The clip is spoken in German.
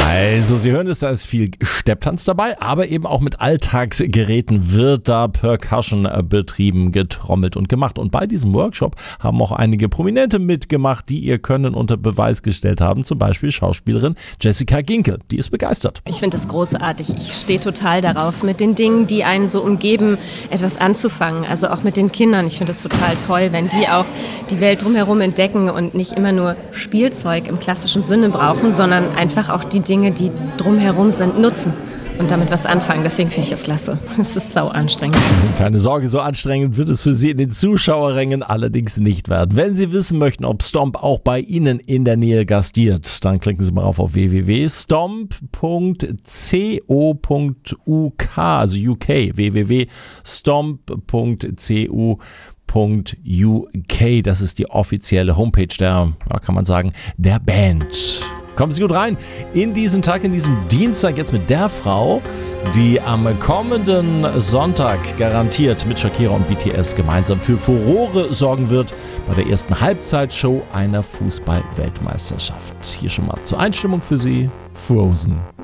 Also, Sie hören es, da ist viel Stepptanz dabei, aber eben auch mit Alltagsgeräten wird da Percussion betrieben, getrommelt und gemacht. Und bei diesem Workshop haben auch einige Prominente mitgemacht, die ihr Können unter Beweis gestellt haben. Zum Beispiel Schauspielerin Jessica Ginkel, die ist begeistert. Ich finde es großartig. Ich stehe total darauf, mit den Dingen, die einen so umgeben, etwas anzufangen. Also auch mit den Kindern. Ich finde es total toll, wenn die auch die Welt drumherum entdecken und nicht immer nur Spielzeug im klassischen Sinne brauchen, sondern einfach auch die Dinge, die drumherum sind, nutzen und damit was anfangen. Deswegen finde ich das klasse. Es ist sau anstrengend. Keine Sorge, so anstrengend wird es für Sie in den Zuschauerrängen allerdings nicht werden. Wenn Sie wissen möchten, ob Stomp auch bei Ihnen in der Nähe gastiert, dann klicken Sie mal auf www.stomp.co.uk, also UK, www.stomp.co.uk. Das ist die offizielle Homepage der, kann man sagen, der Band. Kommen Sie gut rein in diesen Tag, in diesen Dienstag jetzt mit der Frau, die am kommenden Sonntag garantiert mit Shakira und BTS gemeinsam für Furore sorgen wird bei der ersten Halbzeitshow einer Fußball-Weltmeisterschaft. Hier schon mal zur Einstimmung für Sie, Frozen.